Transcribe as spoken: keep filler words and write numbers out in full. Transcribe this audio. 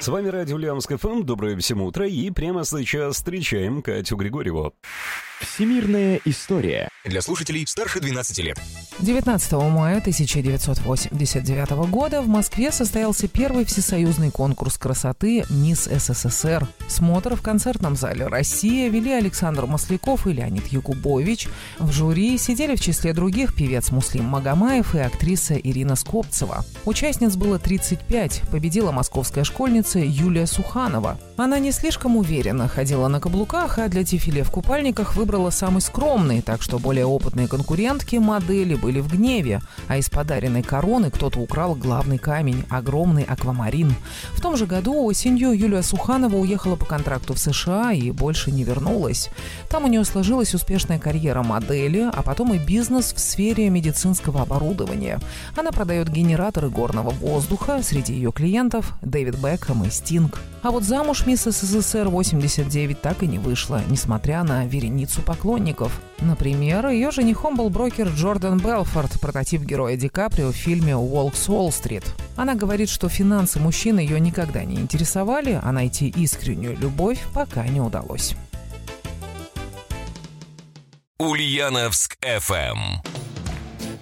С вами радио Ульяновск эф эм. Доброе всем утро. И прямо сейчас встречаем Катю Григорьеву. Всемирная история. Для слушателей старше двенадцати лет. девятнадцатого мая тысяча девятьсот восемьдесят девятого года в Москве состоялся первый всесоюзный конкурс красоты «Мисс эс эс эс эр». Смотр в концертном зале «Россия» вели Александр Масляков и Леонид Якубович. В жюри сидели в числе других певец Муслим Магомаев и актриса Ирина Скопцева. Участниц было тридцать пять. Победила московская школьница Юлия Суханова. Она не слишком уверенно ходила на каблуках, а для дефиле в купальниках выбрала самый скромный, так что более опытные конкурентки, модели, были в гневе, а из подаренной короны кто-то украл главный камень – огромный аквамарин. В том же году осенью Юлия Суханова уехала по контракту в США и больше не вернулась. Там у нее сложилась успешная карьера модели, а потом и бизнес в сфере медицинского оборудования. Она продает генераторы горного воздуха, среди ее клиентов – Дэвид Бекхэм и Стинг. А вот замуж мисс эс эс эс эр восемьдесят девять так и не вышла, несмотря на вереницу поклонников. Например, ее женихом был брокер Джордан Белфорд, прототип героя Ди Каприо в фильме «Волк с Уолл-стрит». Она говорит, что финансы мужчин ее никогда не интересовали, а найти искреннюю любовь пока не удалось. Ульяновск эф эм.